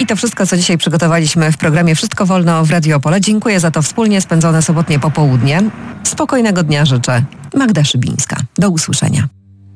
I to wszystko, co dzisiaj przygotowaliśmy w programie Wszystko Wolno w Radio Opole. Dziękuję za to wspólnie spędzone sobotnie popołudnie. Spokojnego dnia życzę. Magda Szybińska. Do usłyszenia.